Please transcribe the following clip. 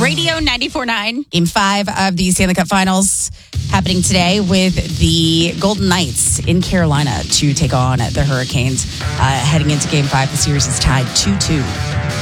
Radio 94.9. Game 5 of the Stanley Cup Finals happening today with the Golden Knights in Carolina to take on the Hurricanes. Heading into Game 5, the series is tied 2-2.